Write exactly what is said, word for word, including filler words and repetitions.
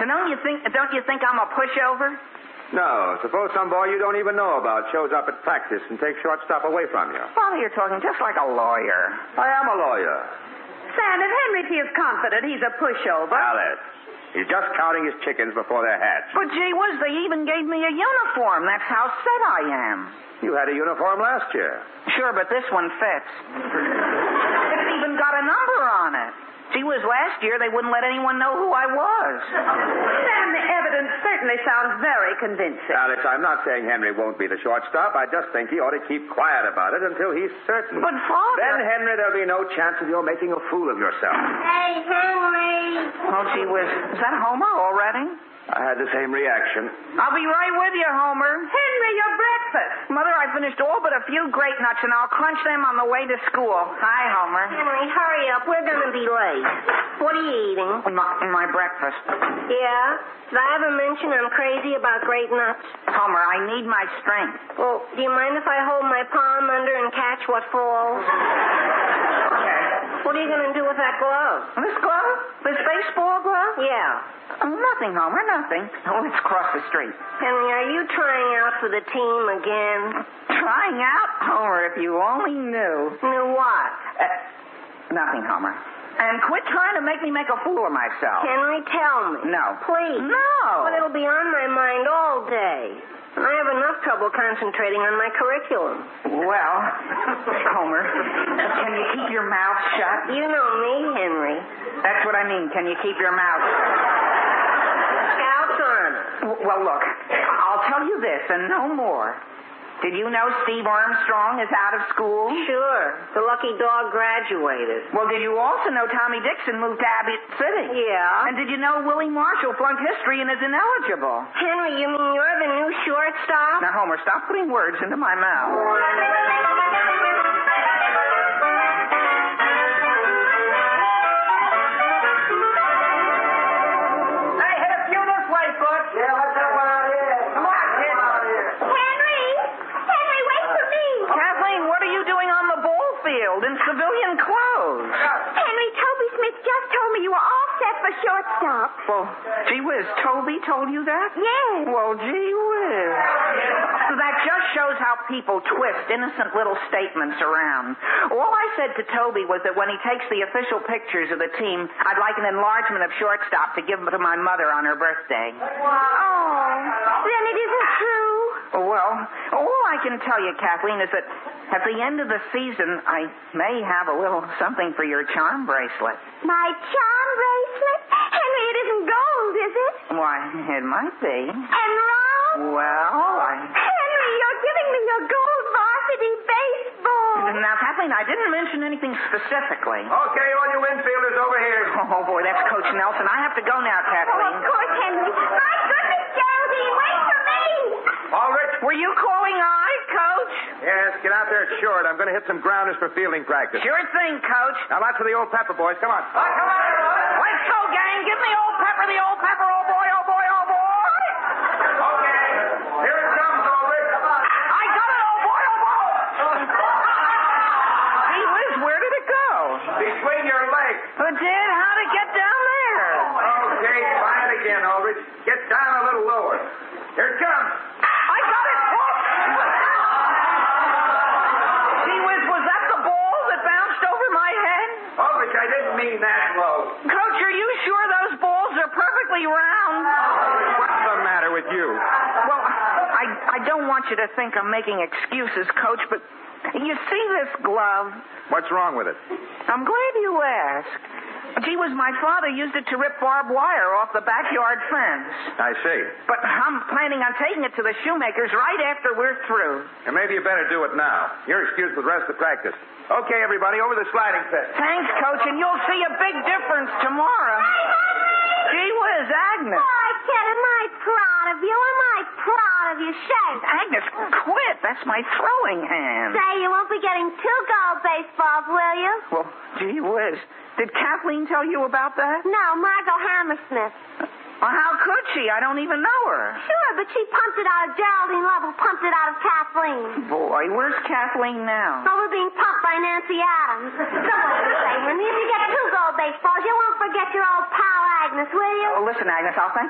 So don't you think, don't you think I'm a pushover? No. Suppose some boy you don't even know about shows up at practice and takes shortstop away from you. Father, you're talking just like a lawyer. I am a lawyer. Sam, if Henry T. is confident he's a pushover... Alice, he's just counting his chickens before they're hatched. But gee whiz, they even gave me a uniform. That's how set I am. You had a uniform last year. Sure, but this one fits. It's even got a number on it. Gee whiz, last year they wouldn't let anyone know who I was. Sam, the evidence certainly sounds very convincing. Alice, I'm not saying Henry won't be the shortstop. I just think he ought to keep quiet about it until he's certain. But, Father... Then, Henry, there'll be no chance of your making a fool of yourself. Hey, Henry. Oh, gee whiz. Is that Homer already? I had the same reaction. I'll be right with you, Homer. Henry, your breakfast. Mother, I finished all but a few grape nuts, and I'll crunch them on the way to school. Hi, Homer. Henry, hurry up. We're going to be late. What are you eating? My, my breakfast. Yeah? Did I ever mention I'm crazy about grape nuts? Homer, I need my strength. Well, do you mind if I hold my palm under and catch what falls? Okay. What are you going to do with that glove? This glove? This baseball glove? Yeah. Oh, nothing, Homer, nothing. Oh, let's cross the street. Henry, are you trying out for the team again? Trying out? Homer, if you only knew. Knew what? Uh, nothing, Homer. And quit trying to make me make a fool of myself. Henry, tell me. No. Please. No. But it'll be on my mind all day. And I have enough trouble concentrating on my curriculum. Well, Homer, can you keep your mouth shut? You know me, Henry. That's what I mean. Can you keep your mouth Scout's honor. W- Well, look, I'll tell you this and no more. Did you know Steve Armstrong is out of school? Sure. The lucky dog graduated. Well, did you also know Tommy Dixon moved to Abbott City? Yeah. And did you know Willie Marshall flunked history and is ineligible? Henry, you mean you're the new shortstop? Now, Homer, stop putting words into my mouth. Hey, hit a few this way, Butch. Yeah, let's have one out here. Come on, kid. Henry! Henry, wait for me! Kathleen, what are you doing on the ball field in civilian clothes? Henry, Toby Smith just told me you were all set for shortstop. Well, gee whiz, Toby told you that? Yes. Well, gee whiz. That just shows how people twist innocent little statements around. All I said to Toby was that when he takes the official pictures of the team, I'd like an enlargement of shortstop to give to my mother on her birthday. Oh, then it isn't true. Well, all I can tell you, Kathleen, is that at the end of the season, I may have a little something for your charm bracelet. My charm bracelet? Henry, it isn't gold, is it? Why, it might be. And round? Well, I... Henry, you're giving me your gold varsity baseball. Now, Kathleen, I didn't mention anything specifically. Okay, all you infielders over here. Oh, boy, that's Coach Nelson. I have to go now, Oh, Kathleen. of course, Henry. My goodness, Geraldine, wait for me. All right. Were you calling I, Coach? Yes, get out there short. I'm going to hit some grounders for fielding practice. Sure thing, Coach. Now, lots of the old Pepper boys. Come on. Oh, come on, everybody. Let's go, gang. Give me old Pepper, the old Pepper, oh, boy, oh, boy, oh, boy. Okay. Here it comes, Ulrich. Come on. I got it, oh, boy, oh, boy. Gee whiz, where did it go? Between your legs. Who did? How'd it get down there? Okay, try it again, Ulrich. Get down a little lower. Here it comes. I got it. Oh. Gee whiz, was that the ball that bounced over my head? Ulrich, I didn't mean that low. Coach, are you sure those balls are perfectly round? What's the matter with you? Well, I, I don't want you to think I'm making excuses, Coach, but you see this glove? What's wrong with it? I'm glad you asked. Gee whiz, my father used it to rip barbed wire off the backyard fence. I see. But I'm planning on taking it to the shoemakers right after we're through. And maybe you better do it now. You're excused for the rest of the practice. Okay, everybody, over the sliding pit. Thanks, Coach, and you'll see a big difference tomorrow. Gee whiz, Agnes. Why, kid, am I proud of you? Am I proud of you? Say. Agnes, quit. That's my throwing hand. Say, you won't be getting two gold baseballs, will you? Well, gee whiz. Did Kathleen tell you about that? No, Margot Hammersmith. Well, how could she? I don't even know her. Sure, but she pumped it out of Geraldine Lovell, pumped it out of Kathleen. Boy, where's Kathleen now? Oh, we're being pumped by Nancy Adams. So what do you say, Henry? If you get two gold baseballs, you won't forget your old pal Agnes, will you? Oh, listen, Agnes, I'll thank